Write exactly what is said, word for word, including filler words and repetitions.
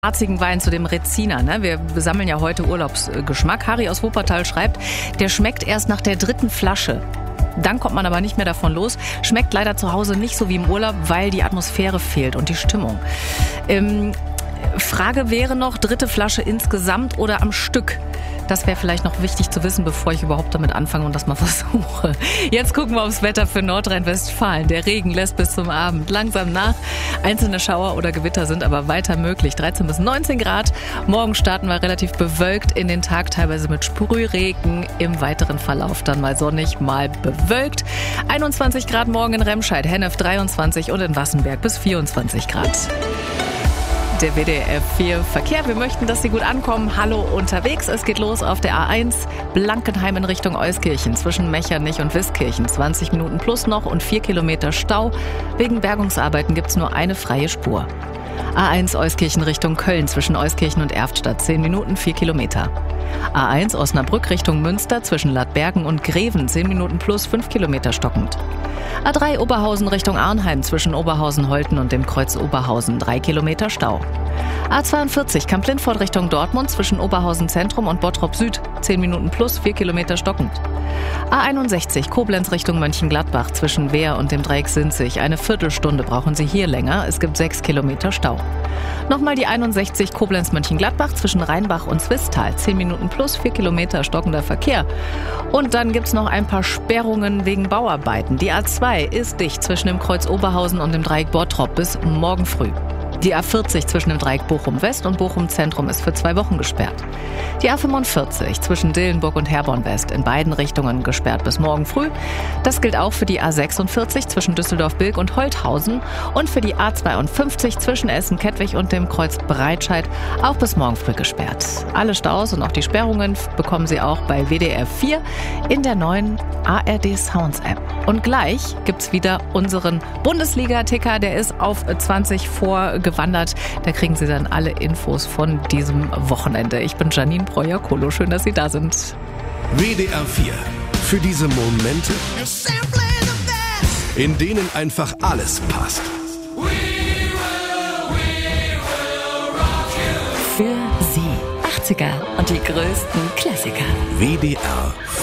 harzigen Wein, zu dem Reziner. Ne? Wir sammeln ja heute Urlaubsgeschmack. Harry aus Wuppertal schreibt, der schmeckt erst nach der dritten Flasche. Dann kommt man aber nicht mehr davon los. Schmeckt leider zu Hause nicht so wie im Urlaub, weil die Atmosphäre fehlt und die Stimmung. Ähm, Frage wäre noch, dritte Flasche insgesamt oder am Stück? Das wäre vielleicht noch wichtig zu wissen, bevor ich überhaupt damit anfange und das mal versuche. Jetzt gucken wir aufs Wetter für Nordrhein-Westfalen. Der Regen lässt bis zum Abend langsam nach. Einzelne Schauer oder Gewitter sind aber weiter möglich. dreizehn bis neunzehn Grad. Morgen starten wir relativ bewölkt in den Tag, teilweise mit Sprühregen. Im weiteren Verlauf dann mal sonnig, mal bewölkt. einundzwanzig Grad morgen in Remscheid, Hennef dreiundzwanzig und in Wassenberg bis vierundzwanzig Grad. Der W D R vier Verkehr. Wir möchten, dass Sie gut ankommen. Hallo unterwegs. Es geht los auf der A eins Blankenheim in Richtung Euskirchen zwischen Mechernich und Wiskirchen. zwanzig Minuten plus noch und vier Kilometer Stau. Wegen Bergungsarbeiten gibt es nur eine freie Spur. A eins Euskirchen Richtung Köln zwischen Euskirchen und Erftstadt. zehn Minuten, vier Kilometer. A eins Osnabrück Richtung Münster zwischen Ladbergen und Greven. zehn Minuten plus fünf Kilometer stockend. A drei Oberhausen Richtung Arnheim zwischen Oberhausen-Holten und dem Kreuz Oberhausen. drei Kilometer Stau. A zweiundvierzig Kamp-Lintfort Richtung Dortmund zwischen Oberhausen Zentrum und Bottrop Süd. zehn Minuten plus vier Kilometer stockend. A einundsechzig Koblenz Richtung Mönchengladbach zwischen Wehr und dem Dreieck Sinzig. Eine Viertelstunde brauchen Sie hier länger. Es gibt sechs Kilometer Stau. Nochmal die einundsechzig Koblenz-Mönchengladbach zwischen Rheinbach und Zwistal. zehn Minuten plus vier Kilometer stockender Verkehr. Und dann gibt's noch ein paar Sperrungen wegen Bauarbeiten. Die A zwei ist dicht zwischen dem Kreuz Oberhausen und dem Dreieck Bottrop bis morgen früh. Die A vierzig zwischen dem Dreieck Bochum West und Bochum Zentrum ist für zwei Wochen gesperrt. Die A fünfundvierzig zwischen Dillenburg und Herborn West in beiden Richtungen gesperrt bis morgen früh. Das gilt auch für die A sechsundvierzig zwischen Düsseldorf-Bilk und Holthausen und für die A zweiundfünfzig zwischen Essen-Kettwig und dem Kreuz Breitscheid auch bis morgen früh gesperrt. Alle Staus und auch die Sperrungen bekommen Sie auch bei W D R vier in der neuen A R D Sounds App. Und gleich gibt's wieder unseren Bundesliga-Ticker, der ist auf zwanzig vorgewandert. Da kriegen Sie dann alle Infos von diesem Wochenende. Ich bin Janine Breuer-Kolo. Schön, dass Sie da sind. W D R vier. Für diese Momente, in denen einfach alles passt. Für Sie. achtziger und die größten Klassiker. W D R